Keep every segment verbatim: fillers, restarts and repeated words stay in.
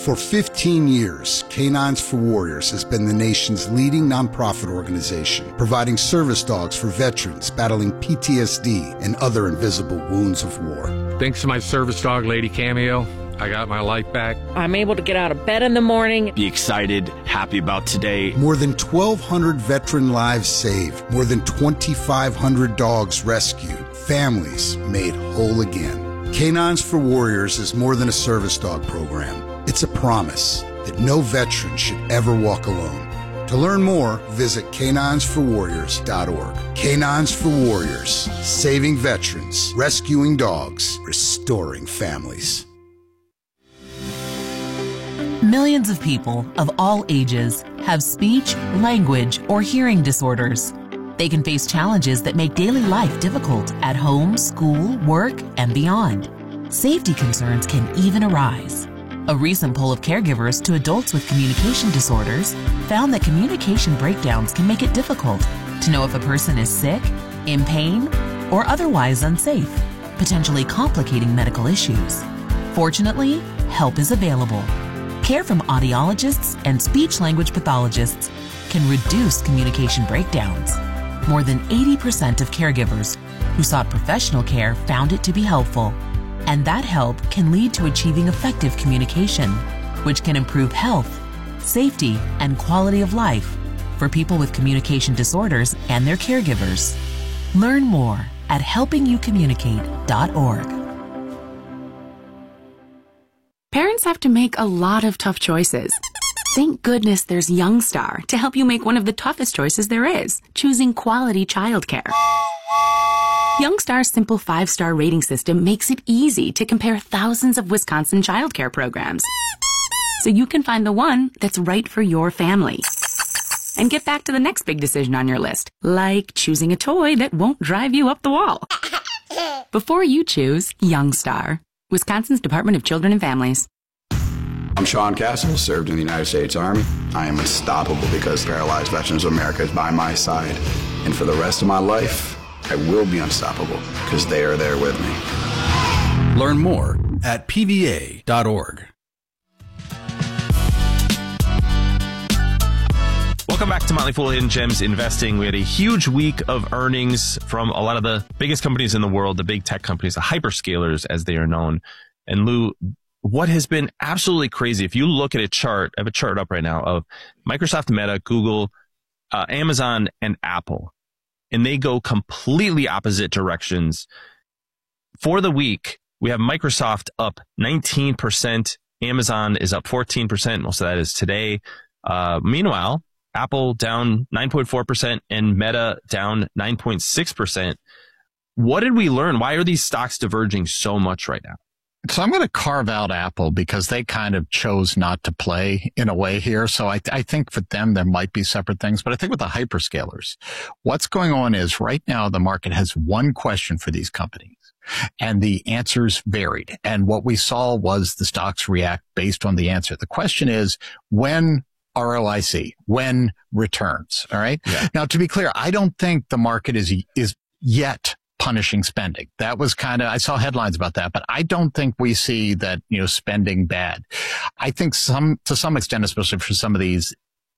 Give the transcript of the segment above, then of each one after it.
For fifteen years, Canines for Warriors has been the nation's leading nonprofit organization, providing service dogs for veterans battling P T S D and other invisible wounds of war. Thanks to my service dog, Lady Cameo, I got my life back. I'm able to get out of bed in the morning. Be excited, happy about today. More than twelve hundred veteran lives saved. More than twenty-five hundred dogs rescued. Families made whole again. Canines for Warriors is more than a service dog program. It's a promise that no veteran should ever walk alone. To learn more, visit canines for warriors dot org. Canines for Warriors, saving veterans, rescuing dogs, restoring families. Millions of people of all ages have speech, language, or hearing disorders. They can face challenges that make daily life difficult at home, school, work, and beyond. Safety concerns can even arise. A recent poll of caregivers to adults with communication disorders found that communication breakdowns can make it difficult to know if a person is sick, in pain, or otherwise unsafe, potentially complicating medical issues. Fortunately, help is available. Care from audiologists and speech-language pathologists can reduce communication breakdowns. More than eighty percent of caregivers who sought professional care found it to be helpful. And that help can lead to achieving effective communication, which can improve health, safety, and quality of life for people with communication disorders and their caregivers. Learn more at helping you communicate dot org. Parents have to make a lot of tough choices. Thank goodness there's Youngstar to help you make one of the toughest choices there is, choosing quality childcare. Youngstar's simple five-star rating system makes it easy to compare thousands of Wisconsin childcare programs, so you can find the one that's right for your family. And get back to the next big decision on your list, like choosing a toy that won't drive you up the wall. Before you choose Youngstar, Wisconsin's Department of Children and Families. I'm Sean Castle, served in the United States Army. I am unstoppable because Paralyzed Veterans of America is by my side. And for the rest of my life, I will be unstoppable because they are there with me. Learn more at P V A dot org. Welcome back to Motley Fool Hidden Gems Investing. We had a huge week of earnings from a lot of the biggest companies in the world, the big tech companies, the hyperscalers as they are known. And Lou, what has been absolutely crazy, if you look at a chart, I have a chart up right now of Microsoft, Meta, Google, uh, Amazon, and Apple. And they go completely opposite directions. For the week, we have Microsoft up nineteen percent. Amazon is up fourteen percent. Most of that is today. Uh, meanwhile, Apple down nine point four percent and Meta down nine point six percent. What did we learn? Why are these stocks diverging so much right now? So I'm going to carve out Apple because they kind of chose not to play in a way here. So I, I think for them, there might be separate things. But I think with the hyperscalers, what's going on is right now the market has one question for these companies and the answers varied. And what we saw was the stocks react based on the answer. The question is when R O I C, when returns. All right. Yeah. Now, to be clear, I don't think the market is, is yet punishing spending. That was kind of, I saw headlines about that, but I don't think we see that, you know, spending bad. I think some, to some extent, especially for some of these,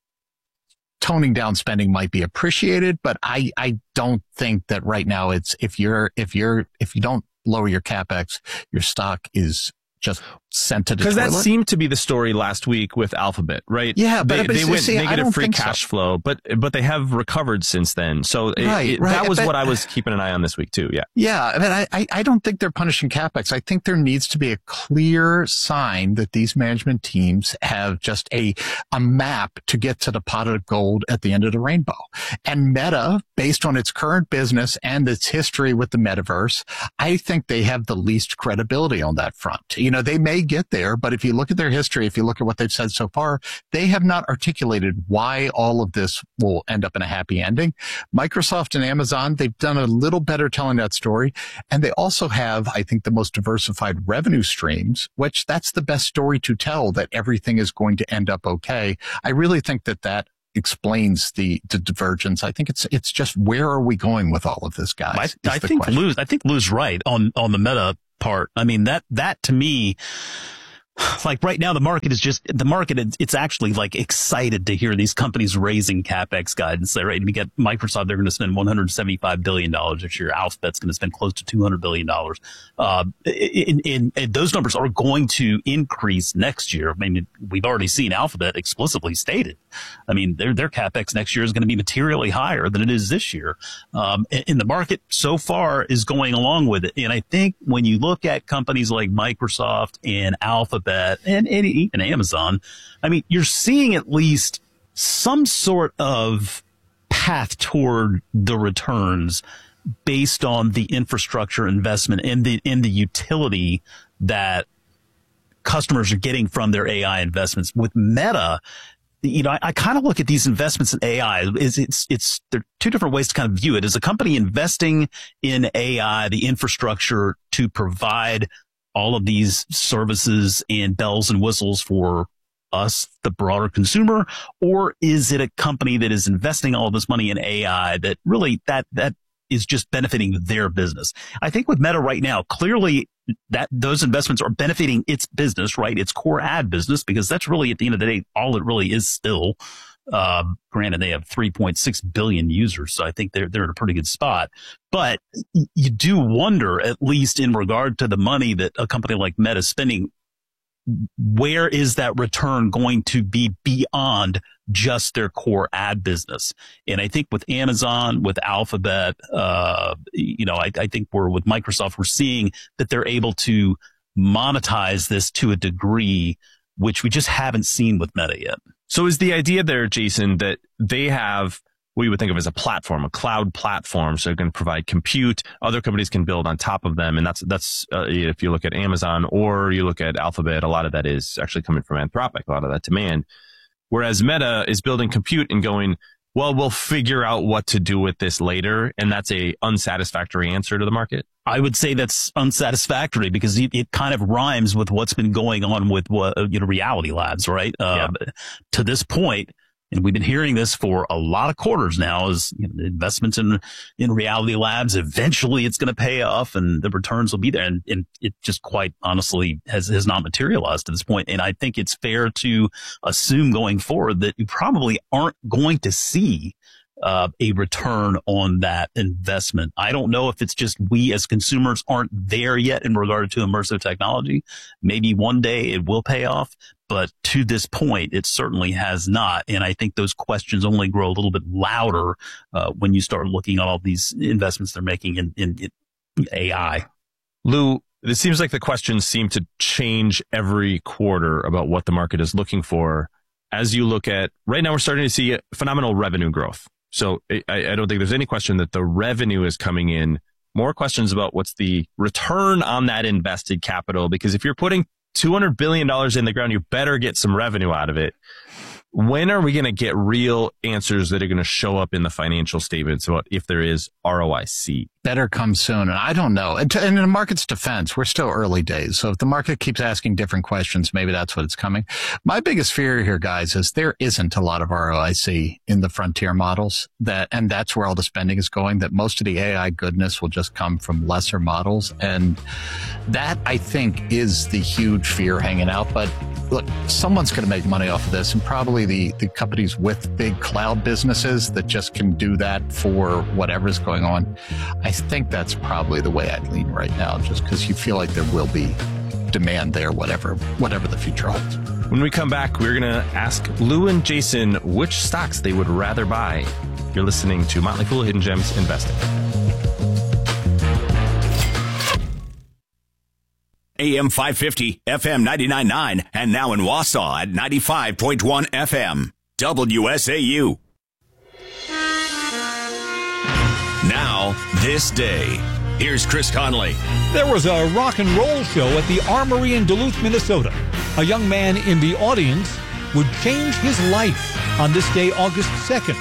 toning down spending might be appreciated, but I, I don't think that right now it's, if you're, if you're, if you don't lower your CapEx, your stock is just sent to the toilet. Because that seemed to be the story last week with Alphabet, right? Yeah, but they, but they went see, negative free so. cash flow, but but they have recovered since then. So it, right, it, right. that was but, what I was keeping an eye on this week too. Yeah, yeah, but I, I I don't think they're punishing CapEx. I think there needs to be a clear sign that these management teams have just a a map to get to the pot of gold at the end of the rainbow. And Meta, based on its current business and its history with the metaverse, I think they have the least credibility on that front. You know, they may get there, but if you look at their history, if you look at what they've said so far, they have not articulated why all of this will end up in a happy ending. Microsoft and Amazon, they've done a little better telling that story. And they also have, I think, the most diversified revenue streams, which that's the best story to tell, that everything is going to end up okay. I really think that that explains the, the divergence. I think it's it's just, where are we going with all of this, guys? I, I think Lou's I think Lou's right on on the Meta part. I mean, that that to me like right now, the market is just the market. It's actually like excited to hear these companies raising CapEx guidance. Right, you get Microsoft; they're going to spend one hundred seventy-five billion dollars this year. Alphabet's going to spend close to two hundred billion dollars. Uh, in, in, in those numbers are going to increase next year. I mean, we've already seen Alphabet explicitly stated. I mean, their their CapEx next year is going to be materially higher than it is this year. Um, and the market so far is going along with it. And I think when you look at companies like Microsoft and Alphabet and, and even Amazon, I mean, you're seeing at least some sort of path toward the returns based on the infrastructure investment and the and the utility that customers are getting from their A I investments. With Meta, you know, I, I kind of look at these investments in A I. Is it's it's there are two different ways to kind of view it. As a company investing in A I, the infrastructure to provide all of these services and bells and whistles for us, the broader consumer, or is it a company that is investing all this money in A I that really that that is just benefiting their business? I think with Meta right now, clearly that those investments are benefiting its business, right? Its core ad business, because that's really at the end of the day all it really is still. Uh, granted, they have three point six billion users, so I think they're they're in a pretty good spot. But you do wonder, at least in regard to the money that a company like Meta is spending, where is that return going to be beyond just their core ad business? And I think with Amazon, with Alphabet, uh, you know, I, I think we're with Microsoft, we're seeing that they're able to monetize this to a degree which we just haven't seen with Meta yet. So is the idea there, Jason, that they have what you would think of as a platform, a cloud platform, so it can provide compute, other companies can build on top of them, and that's that's uh, if you look at Amazon or you look at Alphabet, a lot of that is actually coming from Anthropic, a lot of that demand. Whereas Meta is building compute and going, well, we'll figure out what to do with this later, and that's a unsatisfactory answer to the market. I would say that's unsatisfactory because it, it kind of rhymes with what's been going on with what, you know, Reality Labs, right? Uh, yeah. To this point, and we've been hearing this for a lot of quarters now, is, you know, the investments in in Reality Labs, eventually it's going to pay off and the returns will be there. And, and it just quite honestly has, has not materialized to this point. And I think it's fair to assume going forward that you probably aren't going to see Uh, a return on that investment. I don't know if it's just we as consumers aren't there yet in regard to immersive technology. Maybe one day it will pay off, but to this point, it certainly has not. And I think those questions only grow a little bit louder uh, when you start looking at all these investments they're making in, in, in A I. Lou, it seems like the questions seem to change every quarter about what the market is looking for. As you look at, right now we're starting to see phenomenal revenue growth. So I, I don't think there's any question that the revenue is coming in. More questions about what's the return on that invested capital, because if you're putting two hundred billion dollars in the ground, you better get some revenue out of it. When are we going to get real answers that are going to show up in the financial statements about if there is R O I C? Better come soon. And I don't know. And in the market's defense, we're still early days. So if the market keeps asking different questions, maybe that's what it's coming. My biggest fear here, guys, is there isn't a lot of R O I C in the frontier models, that, and that's where all the spending is going, that most of the A I goodness will just come from lesser models. And that, I think, is the huge fear hanging out. But look, someone's going to make money off of this, and probably the, the companies with big cloud businesses that just can do that for whatever's going on. I think that's probably the way I'd lean right now, just because you feel like there will be demand there, whatever, whatever the future holds. When we come back, we're going to ask Lou and Jason which stocks they would rather buy. You're listening to Motley Fool Hidden Gems Investing. A M five fifty, F M ninety-nine point nine, and now in Wausau at ninety-five point one F M. W S A U. Now, this day. Here's Chris Conley. There was a rock and roll show at the Armory in Duluth, Minnesota. A young man in the audience would change his life on this day, August second.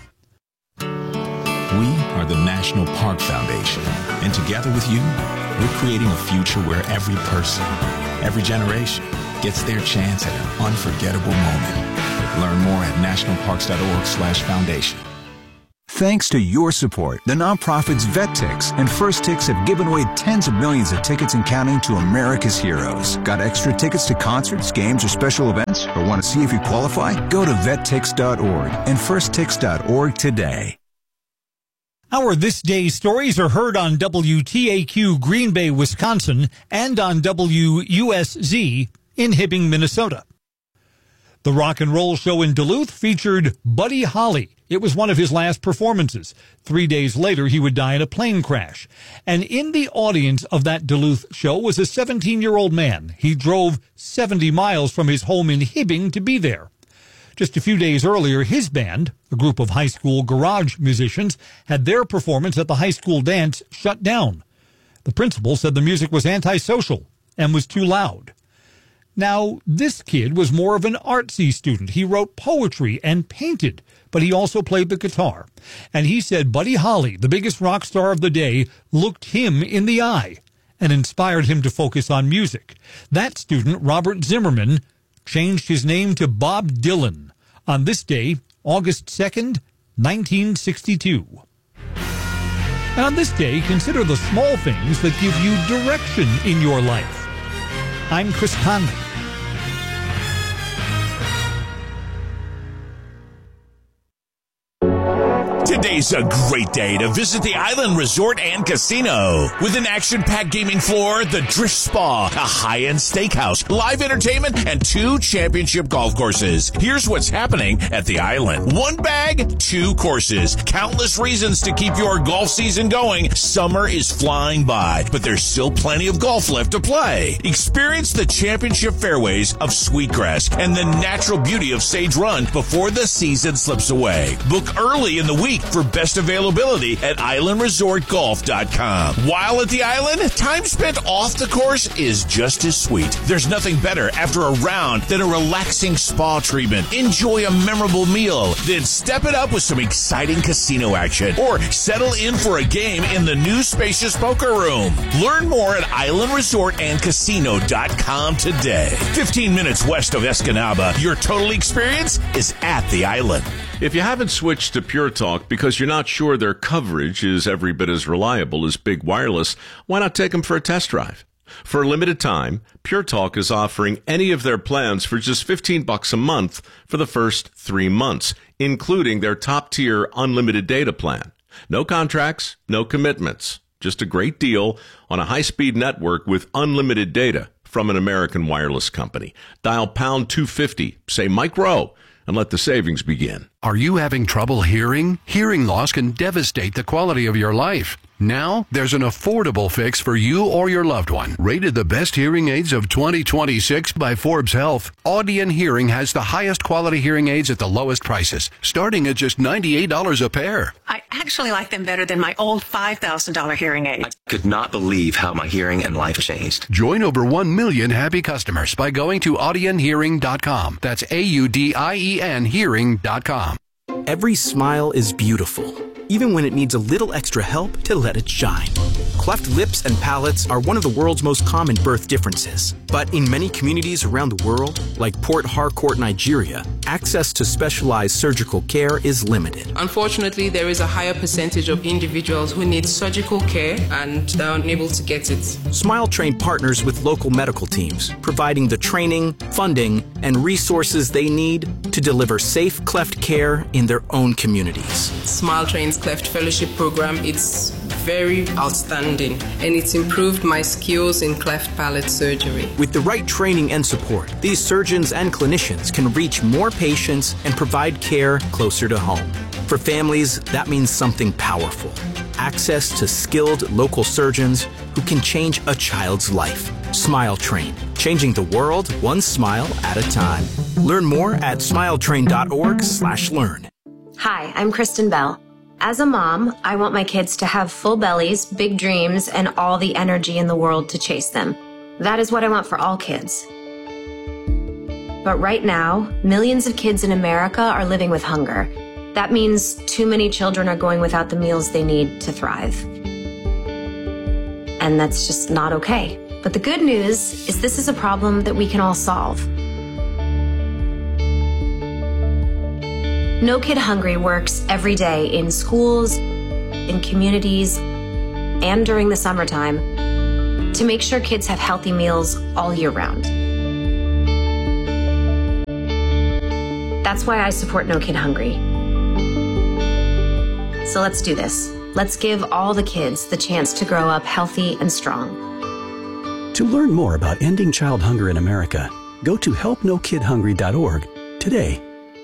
We are the National Park Foundation, and together with you, we're creating a future where every person, every generation, gets their chance at an unforgettable moment. Learn more at nationalparks.org slash foundation. Thanks to your support, the nonprofits VetTix and First Tix have given away tens of millions of tickets and counting to America's heroes. Got extra tickets to concerts, games, or special events? Or want to see if you qualify? Go to vet tix dot org and first tix dot org today. Our This Day stories are heard on W T A Q Green Bay, Wisconsin, and on W U S Z in Hibbing, Minnesota. The Rock and Roll Show in Duluth featured Buddy Holly. It was one of his last performances. Three days later, he would die in a plane crash. And in the audience of that Duluth show was a seventeen-year-old man. He drove seventy miles from his home in Hibbing to be there. Just a few days earlier, his band, a group of high school garage musicians, had their performance at the high school dance shut down. The principal said the music was antisocial and was too loud. Now, this kid was more of an artsy student. He wrote poetry and painted, but he also played the guitar. And he said Buddy Holly, the biggest rock star of the day, looked him in the eye and inspired him to focus on music. That student, Robert Zimmerman, changed his name to Bob Dylan on this day, August second, nineteen sixty-two. And on this day, consider the small things that give you direction in your life. I'm Chris Conley. Today's a great day to visit the Island Resort and Casino. With an action-packed gaming floor, the Drift Spa, a high-end steakhouse, live entertainment, and two championship golf courses. Here's what's happening at the Island. One bag, two courses. Countless reasons to keep your golf season going. Summer is flying by, but there's still plenty of golf left to play. Experience the championship fairways of Sweetgrass and the natural beauty of Sage Run before the season slips away. Book early in the week for best availability at island resort golf dot com. While at the island, time spent off the course is just as sweet. There's nothing better after a round than a relaxing spa treatment. Enjoy a memorable meal, then step it up with some exciting casino action or settle in for a game in the new spacious poker room. Learn more at island resort and casino dot com today. fifteen minutes west of Escanaba, your total experience is at the island. If you haven't switched to Pure Talk because you're not sure their coverage is every bit as reliable as Big Wireless, why not take them for a test drive? For a limited time, Pure Talk is offering any of their plans for just fifteen bucks a month for the first three months, including their top-tier unlimited data plan. No contracts, no commitments, just a great deal on a high-speed network with unlimited data from an American wireless company. Dial pound two fifty, say Mike Rowe, and let the savings begin. Are you having trouble hearing? Hearing loss can devastate the quality of your life. Now, there's an affordable fix for you or your loved one. Rated the best hearing aids of twenty twenty-six by Forbes Health, Audion Hearing has the highest quality hearing aids at the lowest prices, starting at just ninety-eight dollars a pair. I actually like them better than my old five thousand dollars hearing aid. I could not believe how my hearing and life changed. Join over one million happy customers by going to audion hearing dot com. That's A U D I E N hearing dot com. Every smile is beautiful, even when it needs a little extra help to let it shine. Cleft lips and palates are one of the world's most common birth differences. But in many communities around the world, like Port Harcourt, Nigeria, access to specialized surgical care is limited. Unfortunately, there is a higher percentage of individuals who need surgical care and are unable to get it. Smile Train partners with local medical teams, providing the training, funding, and resources they need to deliver safe cleft care in their own communities. Smile Train's Cleft Fellowship Program, it's very outstanding, and it's improved my skills in cleft palate surgery. With the right training and support, these surgeons and clinicians can reach more patients and provide care closer to home. For families, that means something powerful. Access to skilled local surgeons who can change a child's life. Smile Train, changing the world one smile at a time. Learn more at smile train dot org slash learn. Hi, I'm Kristen Bell. As a mom, I want my kids to have full bellies, big dreams, and all the energy in the world to chase them. That is what I want for all kids. But right now, millions of kids in America are living with hunger. That means too many children are going without the meals they need to thrive. And that's just not okay. But the good news is this is a problem that we can all solve. No Kid Hungry works every day in schools, in communities, and during the summertime to make sure kids have healthy meals all year round. That's why I support No Kid Hungry. So let's do this. Let's give all the kids the chance to grow up healthy and strong. To learn more about ending child hunger in America, go to help no kid hungry dot org today.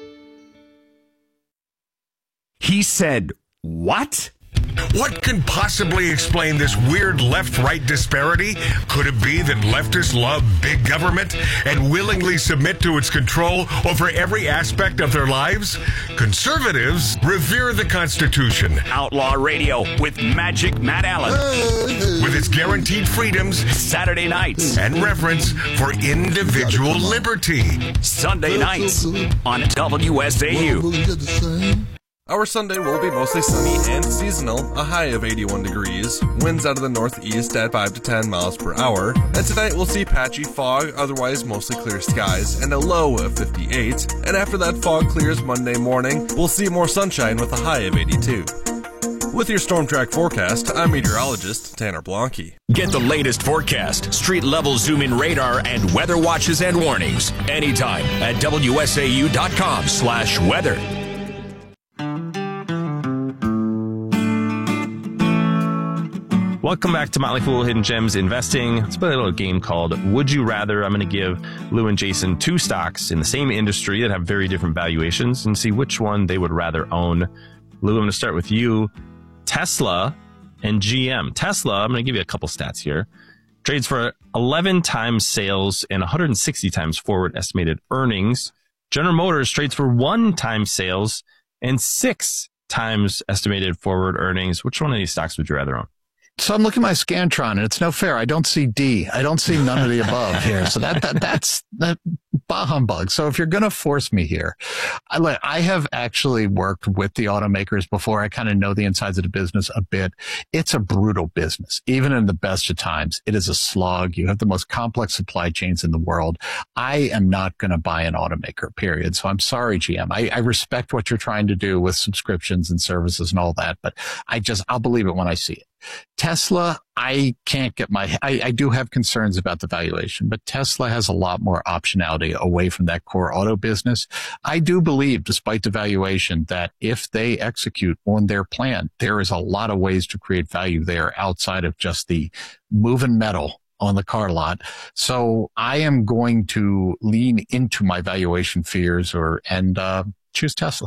He said, what? What can possibly explain this weird left-right disparity? Could it be that leftists love big government and willingly submit to its control over every aspect of their lives? Conservatives revere the Constitution. Outlaw Radio with Magic Matt Allen. With its guaranteed freedoms, Saturday nights, and reverence for individual liberty. Sunday nights on W S A U. Our Sunday will be mostly sunny and seasonal, a high of eighty-one degrees, winds out of the northeast at five to ten miles per hour, and tonight we'll see patchy fog, otherwise mostly clear skies, and a low of fifty-eight, and after that fog clears Monday morning, we'll see more sunshine with a high of eighty-two. With your Storm Track forecast, I'm meteorologist Tanner Blanke. Get the latest forecast, street-level zoom-in radar, and weather watches and warnings anytime at W S A U dot com slash weather. Welcome back to Motley Fool Hidden Gems Investing. Let's play a little game called Would You Rather. I'm going to give Lou and Jason two stocks in the same industry that have very different valuations and see which one they would rather own. Lou, I'm going to start with you. Tesla and G M. Tesla, I'm going to give you a couple stats here. Trades for eleven times sales and one hundred sixty times forward estimated earnings. General Motors trades for one time sales and six times estimated forward earnings. Which one of these stocks would you rather own? So I'm looking at my Scantron, and it's no fair. I don't see D. I don't see none of the above here. So that, that that's that bah humbug. So if you're going to force me here, I, I have actually worked with the automakers before. I kind of know the insides of the business a bit. It's a brutal business. Even in the best of times, it is a slog. You have the most complex supply chains in the world. I am not going to buy an automaker, period. So I'm sorry, G M. I, I respect what you're trying to do with subscriptions and services and all that, but I just, I'll believe it when I see it. Tesla, I can't get my, I, I do have concerns about the valuation, but Tesla has a lot more optionality away from that core auto business. I do believe, despite the valuation, that if they execute on their plan, there is a lot of ways to create value there outside of just the moving metal on the car lot. So I am going to lean into my valuation fears or, and, uh, choose Tesla.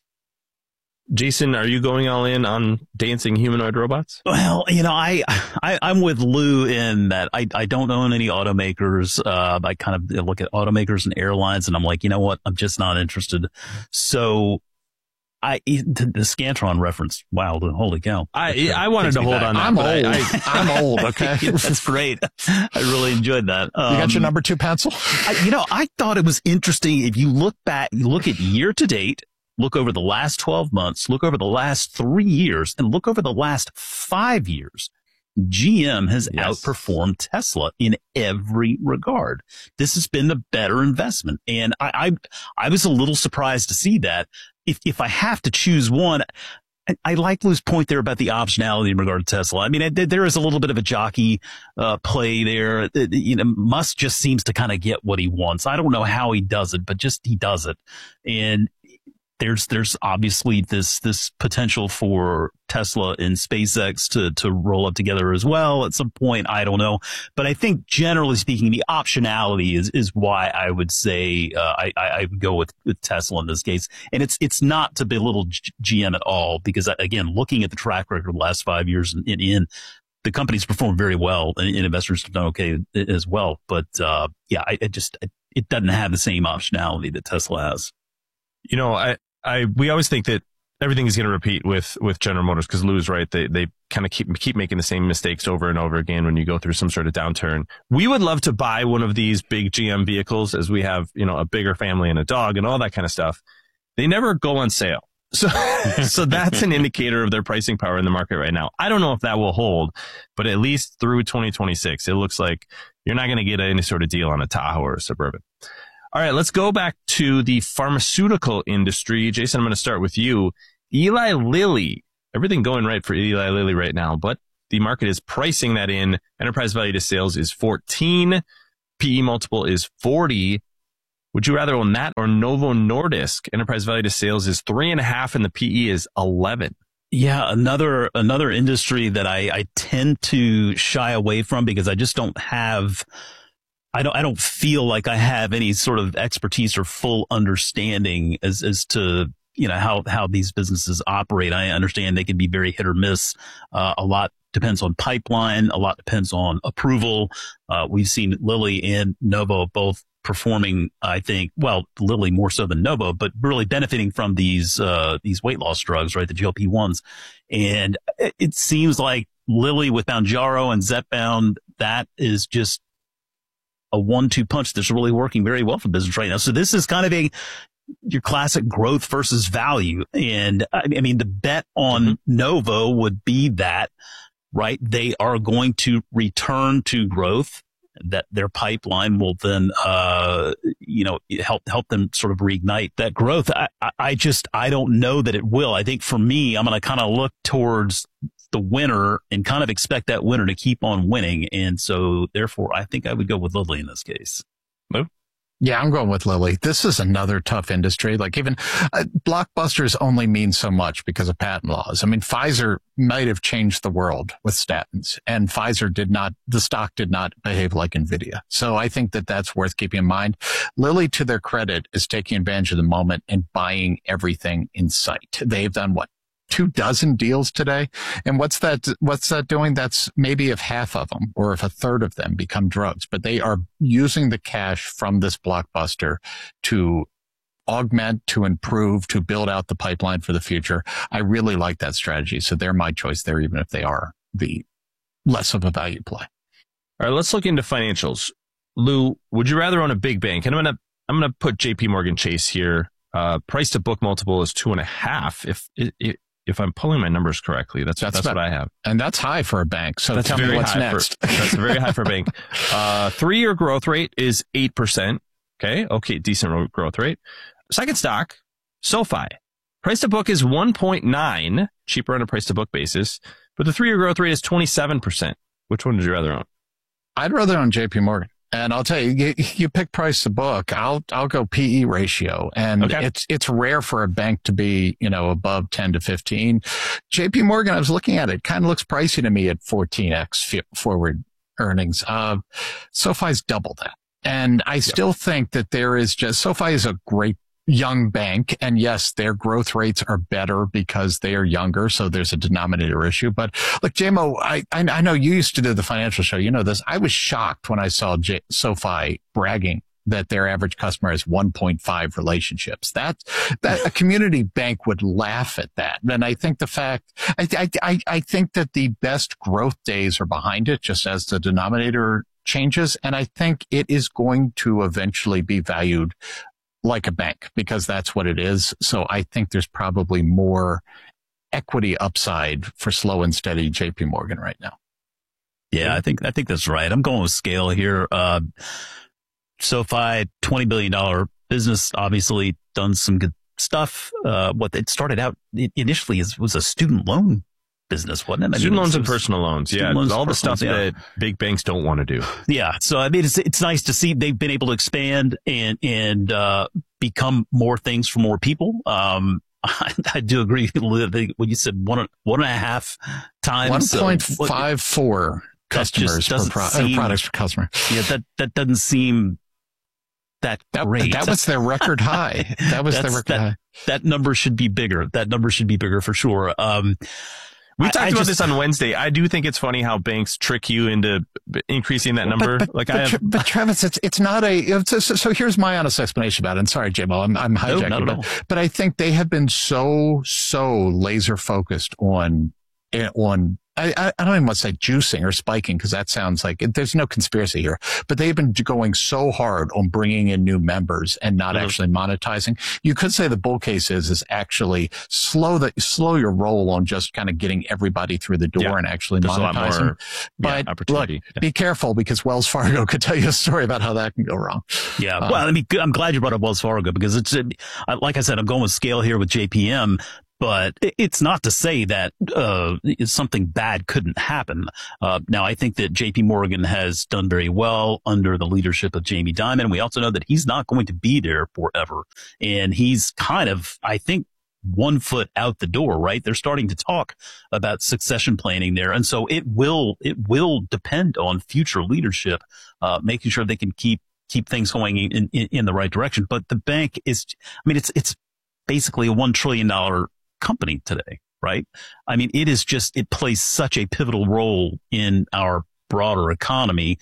Jason, are you going all in on dancing humanoid robots? Well, you know, I, I I'm with Lou in that I I don't own any automakers. Uh, I kind of look at automakers and airlines, and I'm like, you know what? I'm just not interested. So, I the, the Scantron reference. Wow, holy cow! I I wanted to hold back. on that. I'm old. I, I, I'm old. Okay, that's great. I really enjoyed that. Um, you got your number two pencil? I, you know, I thought it was interesting. If you look back, you look at year to date. Look over the last twelve months, look over the last three years, and look over the last five years. G M has yes. outperformed Tesla in every regard. This has been the better investment. And I, I, I was a little surprised to see that. If, if I have to choose one, I, I like Lou's point there about the optionality in regard to Tesla. I mean, I, there is a little bit of a jockey, uh, play there. It, you know, Musk just seems to kind of get what he wants. I don't know how he does it, but just he does it. And There's there's obviously this this potential for Tesla and SpaceX to to roll up together as well at some point. I don't know, but I think generally speaking, the optionality is is why I would say uh, I I would go with, with Tesla in this case. And it's it's not to belittle G M at all, because again, looking at the track record of the last five years in, in the company's performed very well, and, and investors have done okay as well. But uh, yeah, I, I just it doesn't have the same optionality that Tesla has. You know, I. I we always think that everything is going to repeat with with General Motors, because Lou's right. They they kind of keep keep making the same mistakes over and over again when you go through some sort of downturn. We would love to buy one of these big G M vehicles, as we have, you know, a bigger family and a dog and all that kind of stuff. They never go on sale. So so that's an indicator of their pricing power in the market right now. I don't know if that will hold, but at least through twenty twenty-six, it looks like you're not going to get any sort of deal on a Tahoe or a Suburban. All right, let's go back to the pharmaceutical industry. Jason, I'm going to start with you. Eli Lilly, everything going right for Eli Lilly right now, but the market is pricing that in. Enterprise value to sales is fourteen. P E multiple is forty. Would you rather own that or Novo Nordisk? Enterprise value to sales is three and a half and the P E is eleven. Yeah, another another industry that I, I tend to shy away from because I just don't have, I don't I don't feel like I have any sort of expertise or full understanding as as to you know how how these businesses operate. I understand they can be very hit or miss. Uh, a lot depends on pipeline. A lot depends on approval. Uh, we've seen Lilly and Novo both performing, I think, well, Lilly more so than Novo, but really benefiting from these, uh, these weight loss drugs, right? The G L P ones. And it, it seems like Lilly with Mounjaro and Zepbound, that is just a one two punch that's really working very well for business right now. So this is kind of a, your classic growth versus value. And I mean, the bet on mm-hmm. Novo would be that, right? They are going to return to growth, that their pipeline will then, uh, you know, help, help them sort of reignite that growth. I, I just, I don't know that it will. I think for me, I'm going to kind of look towards the winner and kind of expect that winner to keep on winning. And so therefore, I think I would go with Lilly in this case. Move. Yeah, I'm going with Lilly. This is another tough industry. Like even uh, blockbusters only mean so much because of patent laws. I mean, Pfizer might have changed the world with statins, and Pfizer did not, the stock did not behave like Nvidia. So I think that that's worth keeping in mind. Lilly, to their credit, is taking advantage of the moment and buying everything in sight. They've done what? Two dozen deals today. And what's that, what's that doing? That's maybe if half of them or if a third of them become drugs, but they are using the cash from this blockbuster to augment, to improve, to build out the pipeline for the future. I really like that strategy. So they're my choice there, even if they are the less of a value play. All right, let's look into financials. Lou, would you rather own a big bank? And I'm going to, I'm going to put J P Morgan Chase here. Uh, price to book multiple is two and a half. If it, it If I'm pulling my numbers correctly, that's that's, that's about, what I have. And that's high for a bank. So that's tell me what's next. For, that's very high for a bank. Uh, three-year growth rate is eight percent. Okay. Okay. Decent growth rate. Second stock, SoFi. Price to book is one point nine, cheaper on a price to book basis, but the three-year growth rate is twenty-seven percent. Which one would you rather own? I'd rather own J P Morgan. And I'll tell you, you, you pick price to book. I'll, I'll go P E ratio. And okay. it's, it's rare for a bank to be, you know, above ten to fifteen. J P Morgan, I was looking at it, kind of looks pricey to me at fourteen x forward earnings. Uh, SoFi's double that. And I still yeah. think that there is just, SoFi is a great young bank. And yes, their growth rates are better because they are younger. So there's a denominator issue. But look, J M O, I, I, I know you used to do the financial show. You know this. I was shocked when I saw J- SoFi bragging that their average customer has one point five relationships. That, that a community bank would laugh at that. And I think the fact, I, I, I think that the best growth days are behind it, just as the denominator changes. And I think it is going to eventually be valued like a bank, because that's what it is. So I think there's probably more equity upside for slow and steady J P Morgan right now. Yeah, I think, I think that's right. I'm going with scale here. Uh, SoFi, twenty billion dollars business, obviously done some good stuff. Uh, what it started out initially is, was a student loan business, wasn't it? I student mean, loans was, and personal loans. Yeah. Loans all the stuff loans, yeah. that big banks don't want to do. Yeah. So, I mean, it's, it's nice to see they've been able to expand and, and, uh, become more things for more people. Um, I, I do agree when you said one, one and a half times. one point five four so, customers per pro, seem, products per customer. Yeah. That, that doesn't seem that great. That, that was their record high. That was their record that, high. That number should be bigger. That number should be bigger for sure. Um, We talked I, I about just, this on Wednesday. I do think it's funny how banks trick you into increasing that number. But, but, like but, I have, but Travis, it's it's not a. It's a so, so here's my honest explanation about it. And sorry, J M O, I'm I'm hijacking, no, but, but I think they have been so so laser focused on on, I, I don't even want to say juicing or spiking, because that sounds like there's no conspiracy here, but they've been going so hard on bringing in new members and not mm-hmm. actually monetizing. You could say the bull case is, is actually slow the, slow your roll on just kind of getting everybody through the door yeah. and actually there's monetizing. More, but yeah, look, yeah. be careful, because Wells Fargo could tell you a story about how that can go wrong. Yeah. Um, well, I mean, I'm glad you brought up Wells Fargo, because it's, like I said, I'm going with scale here with J P M. But it's not to say that uh, something bad couldn't happen. Uh, now, I think that J P Morgan has done very well under the leadership of Jamie Dimon. We also know that he's not going to be there forever. And he's kind of, I think, one foot out the door, right? They're starting to talk about succession planning there. And so it will it will depend on future leadership, uh, making sure they can keep keep things going in, in, in the right direction. But the bank is, I mean, it's it's basically a one trillion dollars company today, right? I mean, it is just, it plays such a pivotal role in our broader economy.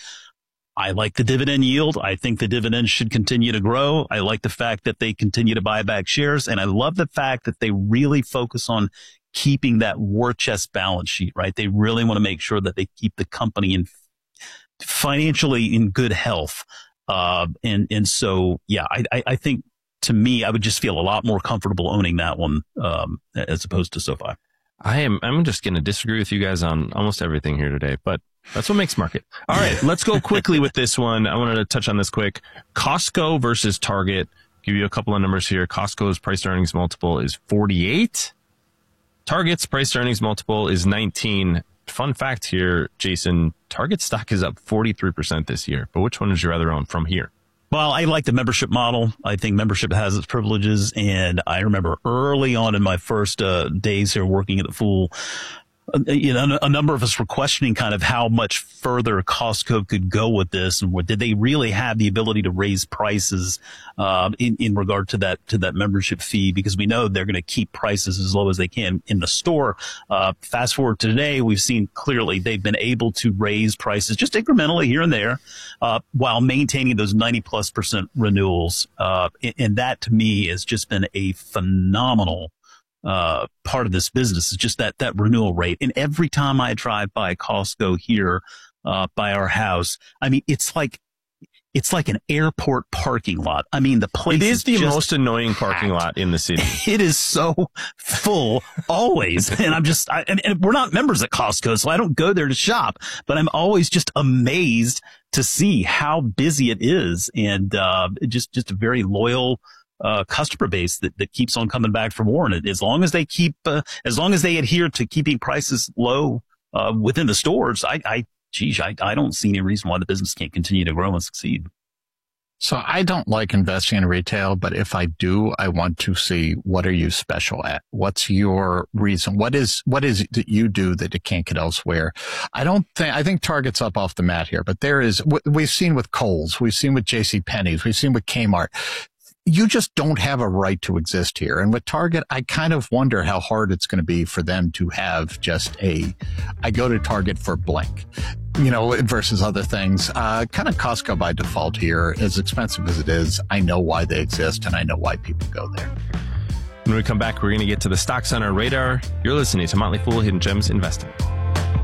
I like the dividend yield. I think the dividend should continue to grow. I like the fact that they continue to buy back shares. And I love the fact that they really focus on keeping that war chest balance sheet, right? They really want to make sure that they keep the company in financially in good health. Uh, and, and so, yeah, I, I, I think, to me, I would just feel a lot more comfortable owning that one um, as opposed to SoFi. I am. I'm just going to disagree with you guys on almost everything here today, but that's what makes market. All right, let's go quickly with this one. I wanted to touch on this quick. Costco versus Target. Give you a couple of numbers here. Costco's price to earnings multiple is forty-eight. Target's price to earnings multiple is nineteen. Fun fact here, Jason, Target stock is up forty-three percent this year, but which one would you rather own from here? Well, I like the membership model. I think membership has its privileges. And I remember early on in my first uh, days here working at the Fool, uh, you know, a number of us were questioning kind of how much further Costco could go with this, and what, did they really have the ability to raise prices uh, in in regard to that to that membership fee? Because we know they're going to keep prices as low as they can in the store. Uh, fast forward to today, we've seen clearly they've been able to raise prices just incrementally here and there, uh, while maintaining those ninety plus percent renewals. Uh, and, and that to me has just been a phenomenal uh, part of this business, is just that, that renewal rate. And every time I drive by Costco here, uh, by our house, I mean, it's like, it's like an airport parking lot. I mean, the place It is, is the just most annoying parking packed. lot in the city. It is so full always. And I'm just, I, and, and we're not members at Costco, so I don't go there to shop, but I'm always just amazed to see how busy it is. And, uh, just, just a very loyal, uh, customer base that, that keeps on coming back for more. And as long as they keep, uh, as long as they adhere to keeping prices low, uh, within the stores, I, I, geez, I, I don't see any reason why the business can't continue to grow and succeed. So I don't like investing in retail, but if I do, I want to see, what are you special at? What's your reason? What is, what is it that you do that it can't get elsewhere? I don't think, I think Target's up off the mat here, but there is, we've seen with Kohl's, we've seen with JCPenney's, we've seen with Kmart. You just don't have a right to exist here. And with Target, I kind of wonder how hard it's going to be for them to have just a, I go to Target for blank, you know, versus other things. Uh, kind of Costco by default here, as expensive as it is. I know why they exist, and I know why people go there. When we come back, we're going to get to the stocks on our radar. You're listening to Motley Fool Hidden Gems Investing.